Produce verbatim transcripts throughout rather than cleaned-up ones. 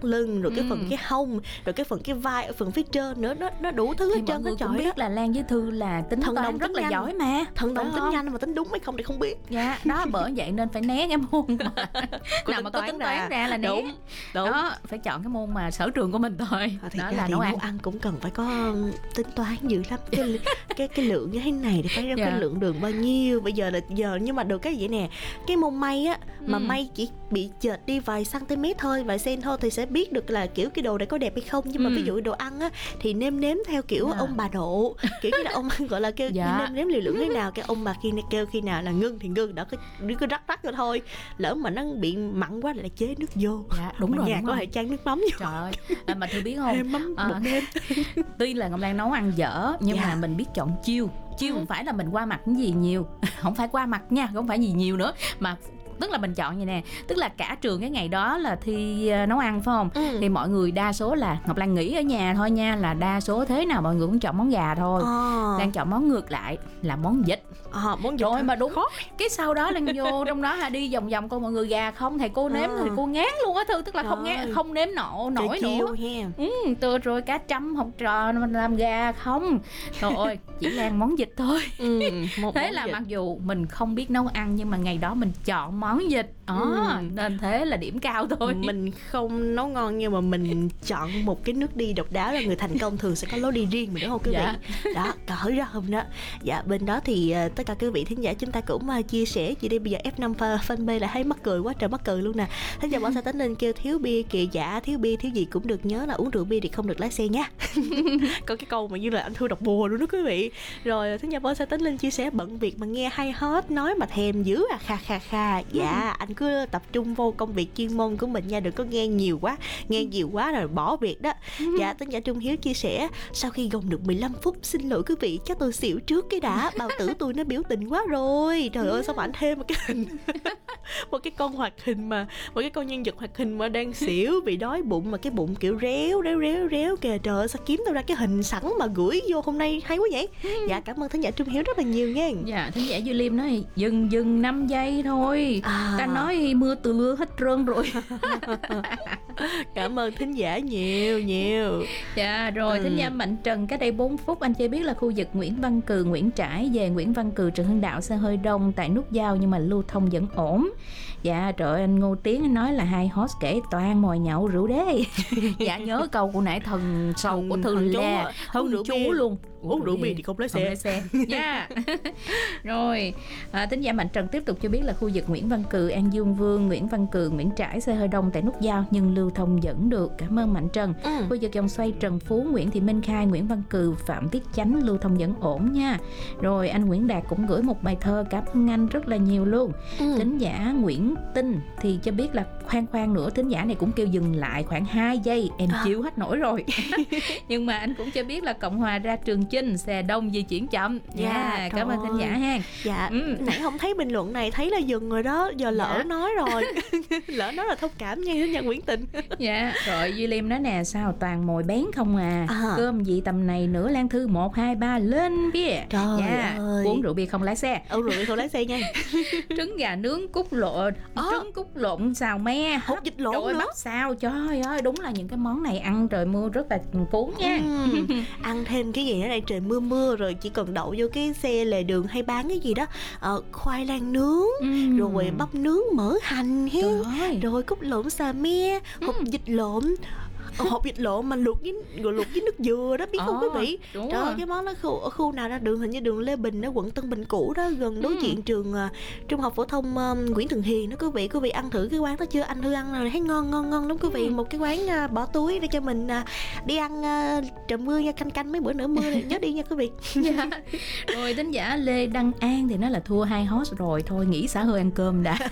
thắt lưng, rồi cái Ừ. phần cái hông, rồi cái phần cái vai ở phần phía trên nữa, nó nó đủ thứ hết Thì mọi trơn hết người cũng trọi biết đó. là Lan với Thư là tính Thần toán đồng rất tính là nhanh. giỏi mà. Thần đồng Phải tính không? nhanh mà tính đúng hay không thì không biết. Dạ, đó bởi vậy nên phải né cái môn mà Có nào tính mà có toán tính ra. toán ra là né. Đúng, đúng. Đó, phải chọn cái môn mà sở trường của mình thôi. À, thì đó ra là thì nấu ăn. nấu ăn cũng cần phải có um, tính toán dữ lắm. Cái cái cái lượng như thế này thì phải ra Dạ. cái lượng đường bao nhiêu. Bây giờ là giờ nhưng mà được cái vậy nè, cái môn may á mà Ừ. may chỉ bị chệch đi vài cm thôi, vài cm thôi thì sẽ biết được là kiểu cái đồ này có đẹp hay không. Nhưng mà Ừ. ví dụ đồ ăn á thì nêm nếm theo kiểu Dạ. ông bà độ, kiểu như là ông gọi là kêu Dạ. nêm nếm liều lượng thế nào, cái ông bà khi kêu khi nào là ngưng thì ngưng, đó cứ cứ rắc rắc rồi thôi. Lỡ mà nó bị mặn quá lại chế nước vô. Dạ, đúng Mà rồi, nhà đúng có rồi. thể chan nước mắm vô. Trời ơi, à, mà Thư biết không? Thêm mắm À, một đêm. tuy là Ngọc Lan nấu ăn dở nhưng Dạ. mà mình biết chọn chiêu. Chiêu không phải là mình qua mặt cái gì nhiều, không phải qua mặt nha, không phải gì nhiều nữa, mà tức là mình chọn vậy nè, tức là cả trường cái ngày đó là thi ờ, nấu ăn phải không? Ừ. Thì mọi người đa số là Ngọc Lan nghĩ ở nhà thôi nha, là đa số thế nào mọi người cũng chọn món gà thôi. Ờ. Lan chọn món ngược lại là món vịt. À, món vịt Rồi hả? mà đúng Khó. cái sau đó Lan vô trong đó là đi vòng vòng coi mọi người gà không, thầy cô nếm À. thì cô ngán luôn á Thư, tức là không Trời ngán, ơi. không nếm nọ nổi Trời chiêu nữa. ha. Ừ, từ rồi cá trâm học trò mình làm gà không. Trời ơi, chỉ Lan món vịt thôi. Ừ, một Thế món là vịt. mặc dù mình không biết nấu ăn nhưng mà ngày đó mình chọn món vịt. Đó, Ừ. nên thế là điểm cao thôi. Mình không nấu ngon nhưng mà mình chọn một cái nước đi độc đáo, là người thành công thường sẽ có lối đi riêng mà, đúng không quý Dạ. vị? Đó, cỡ ra không đó. Dạ, bên đó thì uh, tất cả quý vị thính giả chúng ta cũng uh, chia sẻ. Chị đi bây giờ F năm fa- fanpage là thấy mắc cười quá trời mắc cười luôn nè. Thế giờ bọn sẽ tính lên kêu thiếu bia kìa, dạ thiếu bia thiếu gì cũng được, nhớ là uống rượu bia thì không được lái xe nha. Có cái câu mà như là anh Thư đọc bùa luôn đó quý vị. Rồi thứ nhà bọn sẽ tính lên chia sẻ bận việc mà nghe hay hết, nói mà thèm dữ à, kha kha kha. Dạ, anh cứ tập trung vô công việc chuyên môn của mình nha, đừng có nghe nhiều quá, nghe nhiều quá rồi bỏ việc đó. Dạ, tính giả Trung Hiếu chia sẻ sau khi gồng được mười lăm phút, xin lỗi quý vị, chắc tôi xỉu trước cái đã, bao tử tôi nó biểu tình quá rồi. Trời ơi, sao mà anh thêm một cái hình một cái con hoạt hình mà một cái con nhân vật hoạt hình mà đang xỉu vì đói bụng, mà cái bụng kiểu réo réo réo réo kìa. Trời ơi, sao kiếm tao ra cái hình sẵn mà gửi vô hôm nay hay quá vậy. Dạ, cảm ơn thính giả Trung Hiếu rất là nhiều nha. Dạ, thính giả Duy Liêm nói dừng dừng năm giây thôi. À. Ta nói mưa từ mưa hết trơn rồi. Cảm ơn thính giả nhiều nhiều. Dạ, rồi Ừ. thính giả Mạnh Trần cách đây bốn phút anh cho biết là khu vực Nguyễn Văn Cừ, Nguyễn Trãi về Nguyễn Văn Cừ, Trần Hưng Đạo xe hơi đông tại nút giao nhưng mà lưu thông vẫn ổn. Dạ, trời ơi, anh Ngô Tiến anh nói là hai host kể toàn mồi nhậu rượu đế. Dạ, nhớ câu của nãy thần sầu của Thư Thần chú là à, thân uống rượu chú bia. luôn. Uống rượu bia thì không lái Không xe. lái xe. Dạ. Rồi, à, thính giả Mạnh Trần tiếp tục cho biết là khu vực Nguyễn Văn Cừ, An Dương Vương, Nguyễn Văn Cừ, Nguyễn Trãi xe hơi đông tại nút giao nhưng lưu thông vẫn được. Cảm ơn Mạnh Trần. Ừ. Khu vực vòng xoay Trần Phú, Nguyễn Thị Minh Khai, Nguyễn Văn Cừ, Phạm Tiết Chánh lưu thông vẫn ổn nha. Rồi anh Nguyễn Đạt cũng gửi một bài thơ, cảm ơn anh rất là nhiều luôn. Ừ. Thính giả Nguyễn Tinh thì cho biết là khoan khoan nữa, thính giả này cũng kêu dừng lại khoảng hai giây, em À. chịu hết nổi rồi. Nhưng mà anh cũng cho biết là Cộng Hòa ra Trường Chinh xe đông di chuyển chậm. Dạ, Dạ, cảm trời ơn thính giả ha. Dạ, Ừ. nãy không thấy bình luận này, thấy là dừng rồi đó, giờ lỡ Dạ. nói rồi. Lỡ nói là thông cảm nha thính giả Nguyễn Tình. Dạ, rồi Duy Liêm nói nè, sao toàn mồi bén không à, À. cơm gì tầm này nữa Lan Thư một hai ba lên kia. Trời Dạ, ơi. uống rượu bia không lái xe. Ừ, rồi không lái xe nha. Trứng gà nướng cút lộn, Ờ. trứng cút lộn xào me, Hột vịt lộn rồi nữa. bắp xào, trời ơi, đúng là những cái món này ăn trời mưa rất là cuốn nha. Ừm, ăn thêm cái gì nữa đây, trời mưa mưa rồi chỉ cần đậu vô cái xe lề đường hay bán cái gì đó, ờ, khoai lang nướng, Ừm. rồi bắp nướng mỡ hành hen, Trời ơi. rồi cút lộn xà me, hột vịt lộn. Ờ, hột vịt lộn mà luộc với rồi luộc với nước dừa đó, biết không Ờ, quý vị? đúng Trời ơi, rồi. cái món đó khu, ở khu nào ra đường, hình như đường Lê Bình đó, quận Tân Bình cũ đó, gần đối Ừ. diện trường uh, trung học phổ thông um, Nguyễn Thường Hiền đó quý vị. Quý vị ăn thử cái quán đó chưa? Anh Thư ăn rồi thấy ngon ngon ngon lắm quý vị. Ừ. Một cái quán uh, bỏ túi để cho mình uh, đi ăn uh, trời mưa nha, canh canh mấy bữa nữa mưa này, nhớ đi nha quý vị. Dạ. Rồi thính giả Lê Đăng An thì nói là thua hai host rồi, thôi nghỉ xả hơi ăn cơm đã.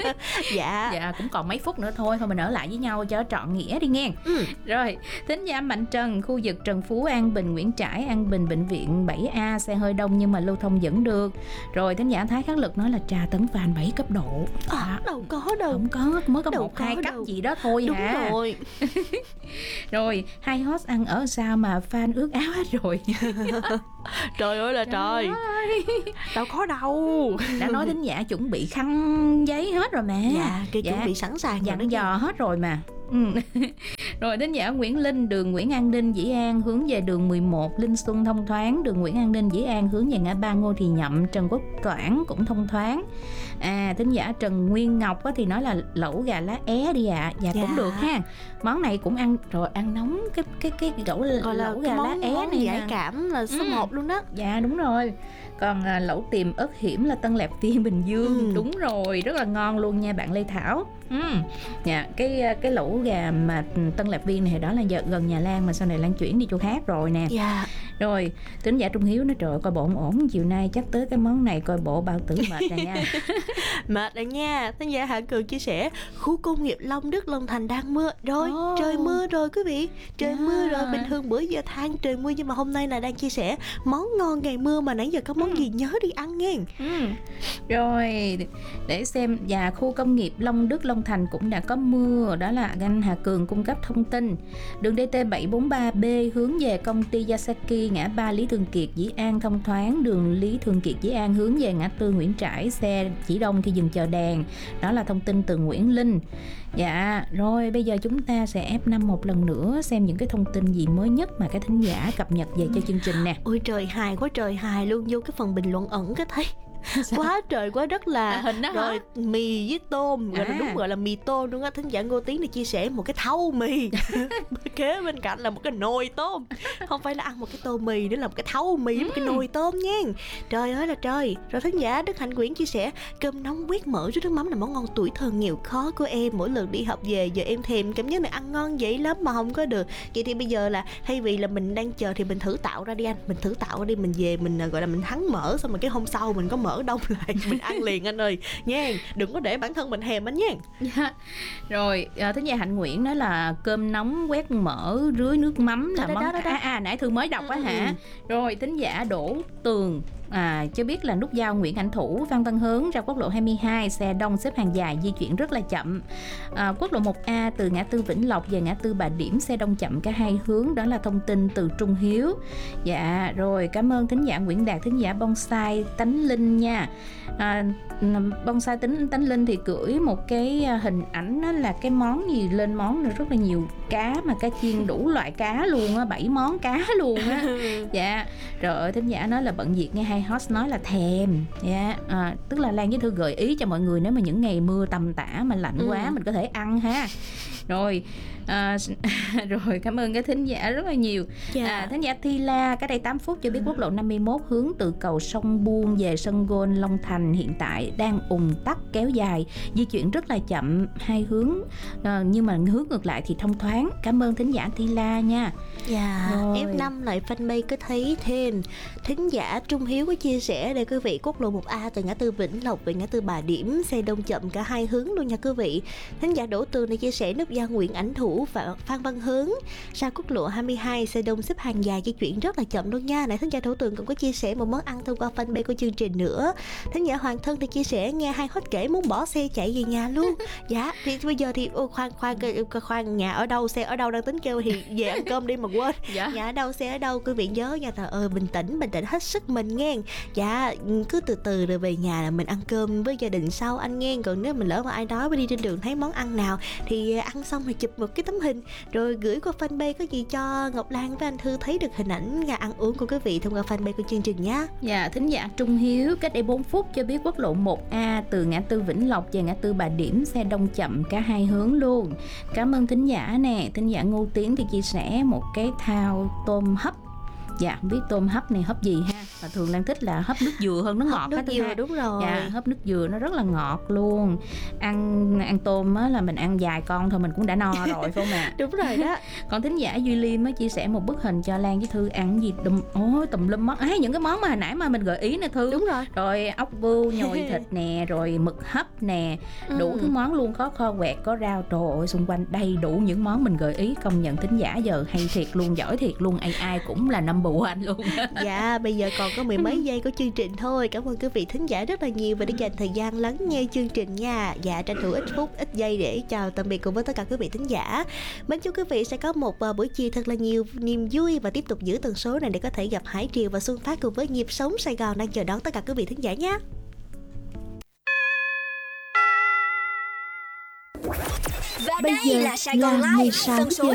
Dạ. Dạ, cũng còn mấy phút nữa thôi, thôi mình ở lại với nhau cho trọn nghĩa đi nghe. Ừ. Rồi, thính giả Mạnh Trần, khu vực Trần Phú, An Bình, Nguyễn Trãi, An Bình, Bệnh viện bảy A xe hơi đông nhưng mà lưu thông vẫn được. Rồi thính giả Thái Khắc Lực nói là Trà Tấn Phàn bảy cấp độ. À, đâu có đâu. Không có, mới có Đâu một có hai cấp đâu. gì đó thôi Đúng hả? rồi. Rồi, hai host ăn ở sao mà fan ướt áo hết rồi. Trời ơi là trời. ơi. Đâu có đâu. Đã nói thính giả chuẩn bị khăn giấy hết rồi mà. Dạ, cái chuẩn bị sẵn sàng rồi đó dặn nha. dò hết rồi mà. Ừ. Rồi thính giả Nguyễn Linh, đường Nguyễn An Ninh Dĩ An hướng về đường mười một Linh Xuân thông thoáng, đường Nguyễn An Ninh Dĩ An hướng về ngã ba Ngô Thì Nhậm Trần Quốc Toản cũng thông thoáng. À, thính giả Trần Nguyên Ngọc á, thì nói là lẩu gà lá é đi ạ. À. Dạ, dạ cũng được ha. Món này cũng ăn rồi, ăn nóng cái cái cái lẩu, lẩu gà lá é này giải nè. Cảm là số ừ. một luôn đó. Dạ đúng rồi. Còn à, lẩu tiềm ớt hiểm là Tân Lạc Viên Bình Dương. Ừ. Đúng rồi, rất là ngon luôn nha bạn Lê Thảo. Ừ. Dạ, cái cái lẩu gà mà Tân Lạc Viên này đó là giờ gần nhà Lan, mà sau này Lan chuyển đi chỗ khác rồi nè. Dạ. Rồi, tính giả Trung Hiếu nói trời ơi, coi bộ ổn ổn chiều nay chắc tới cái món này coi bộ bao tử mệt rồi nha. Mệt rồi nha. Tính giả Hạ Cường chia sẻ khu công nghiệp Long Đức Long Thành đang mưa rồi. Oh. Trời mưa rồi quý vị. Trời yeah. mưa rồi. Bình thường bữa giờ than trời mưa, nhưng mà hôm nay là đang chia sẻ món ngon ngày mưa mà nãy giờ có món ừ. gì nhớ đi ăn nghe. Ừ. Rồi, để xem. Và khu công nghiệp Long Đức Long Thành cũng đã có mưa. Đó là anh Hà Cường cung cấp thông tin. Đường D T bảy bốn ba B hướng về công ty Yasaki ngã ba Lý Thường Kiệt Dĩ An thông thoáng, đường Lý Thường Kiệt Dĩ An hướng về ngã tư Nguyễn Trãi xe chỉ đông khi dừng chờ đèn. Đó là thông tin từ Nguyễn Linh. Dạ, rồi bây giờ chúng ta sẽ ép năm một lần nữa xem những cái thông tin gì mới nhất mà các thính giả cập nhật về cho chương trình nè. Ôi trời, hài quá trời hài luôn. Vô cái phần bình luận ẩn cái thấy quá trời quá đất là à, hình đó rồi hả? Mì với tôm, gọi à. là đúng gọi là mì tôm luôn á. Thính giả Ngô Tiến này chia sẻ một cái thau mì kế bên cạnh là một cái nồi tôm, không phải là ăn một cái tô mì nữa, là một cái thau mì với một cái nồi tôm nha. Trời ơi là trời. Rồi thính giả Đức Hạnh Nguyễn chia sẻ cơm nóng quét mỡ với nước mắm là món ngon tuổi thơ nghèo khó của em. Mỗi lần đi học về giờ em thèm cảm giác này ăn ngon vậy lắm mà không có được. Vậy thì bây giờ là thay vì là mình đang chờ thì mình thử tạo ra đi anh, mình thử tạo ra đi, mình về mình gọi là mình thắng mỡ, xong rồi cái hôm sau mình có mỡ đông lại mình ăn liền anh ơi nha, đừng có để bản thân mình thèm anh nha. Yeah. Rồi à, thính giả Hạnh Nguyễn nói là cơm nóng quét mỡ rưới nước mắm là đó, món đó, đó, đó. À, à nãy Thư mới đọc á ừ. hả. Rồi thính giả Đỗ Tường à, cho biết là nút giao Nguyễn Ảnh Thủ Phan Văn Hớn ra quốc lộ hai mươi hai xe đông xếp hàng dài di chuyển rất là chậm. à, Quốc lộ một A từ ngã tư Vĩnh Lộc về ngã tư Bà Điểm xe đông chậm cả hai hướng. Đó là thông tin từ Trung Hiếu. Dạ rồi, cảm ơn thính giả Nguyễn Đạt, thính giả Bonsai Tánh Linh nha. à, Bonsai Tánh, Tánh Linh thì gửi một cái hình ảnh, đó là cái món gì lên món này rất là nhiều cá, mà cá chiên đủ loại cá luôn á, bảy món cá luôn á. Dạ rồi, thính giả nói là bận việc nghe hai host nói là thèm. Dạ à, tức là Lan với Thư gợi ý cho mọi người nếu mà những ngày mưa tầm tã mà lạnh ừ. quá mình có thể ăn ha. Rồi à, rồi cảm ơn cái thính giả rất là nhiều. yeah. à, Thính giả Thi La cách đây tám phút cho biết quốc lộ năm mươi mốt hướng từ cầu Sông Buông về sân Gôn Long Thành hiện tại đang ùn tắc kéo dài, di chuyển rất là chậm hai hướng, à, nhưng mà hướng ngược lại thì thông thoáng. Cảm ơn thính giả Thi La nha. Dạ yeah. ép năm lại fanpage có thấy thêm thính giả Trung Hiếu có chia sẻ đây quý vị, quốc lộ một A từ ngã tư Vĩnh Lộc về ngã tư Bà Điểm xe đông chậm cả hai hướng luôn nha quý vị. Thính giả Đỗ Tường này chia sẻ nút giao Nguyễn Ảnh Thủ và Phan Văn Hớn ra quốc lộ hai mươi hai xe đông xếp hàng dài di chuyển rất là chậm luôn nha. Nãy thính giả Đỗ Tường cũng có chia sẻ một món ăn thông qua fanpage của chương trình nữa. Thính giả Hoàng Thân thì chia sẻ nghe hai hot kể muốn bỏ xe chạy về nhà luôn. Dạ thì bây giờ thì ô, khoan khoan khoan nhà ở đâu, xe ở đâu, đang tính kêu thì về ăn cơm đi mà quên. Dạ. Nhà ở đâu, xe ở đâu, quý vị nhớ nha. Trời ơi, bình tĩnh bình tĩnh hết sức mình nghe. Dạ cứ từ từ rồi về nhà là mình ăn cơm với gia đình sau anh nghe. Còn nếu mình lỡ mà ai đó đi trên đường thấy món ăn nào thì ăn xong rồi chụp một cái tấm hình rồi gửi qua fanpage có gì cho Ngọc Lan với anh Thư thấy được hình ảnh nhà ăn uống của quý vị thông qua fanpage của chương trình nhé. Dạ, thính giả Trung Hiếu cách đây bốn phút cho biết quốc lộ một A từ ngã tư Vĩnh Lộc về ngã tư Bà Điểm xe đông chậm cả hai hướng luôn. Cảm ơn thính giả nè. Thính giả Ngô Tiến thì chia sẻ một cái thao tôm hấp. Dạ, không biết tôm hấp này hấp gì ha. Và thường Lan thích là hấp nước dừa hơn, nó ngọt. Hấp nước dừa đúng rồi. Dạ, hấp nước dừa nó rất là ngọt luôn. Ăn ăn tôm á là mình ăn vài con thôi mình cũng đã no rồi phải không ạ? Đúng rồi đó. Còn thính giả Duy Liêm mới chia sẻ một bức hình cho Lan với Thư ăn gì đùm, ôi tùm lum món. À, những cái món mà hồi nãy mà mình gợi ý nè Thư. Đúng rồi. Rồi ốc bươu nhồi thịt nè, rồi mực hấp nè, đủ ừ. thứ món luôn, có kho quẹt, có rau, trời ơi xung quanh đầy đủ những món mình gợi ý. Công nhận thính giả giờ hay thiệt luôn, giỏi thiệt luôn, ai ai cũng là number one luôn. Dạ, bây giờ còn có mười mấy giây của chương trình thôi. Cảm ơn quý vị thính giả rất là nhiều và đã dành thời gian lắng nghe chương trình nha. Dạ, tranh thủ ít phút, ít giây để chào tạm biệt cùng với tất cả quý vị thính giả. Mến chúc quý vị sẽ có một buổi chiều thật là nhiều niềm vui và tiếp tục giữ tần số này để có thể gặp Hải Triều và Xuân Phát cùng với nhịp sống Sài Gòn đang chờ đón tất cả quý vị thính giả nhé. Và bây giờ là Sài Gòn Live, tần số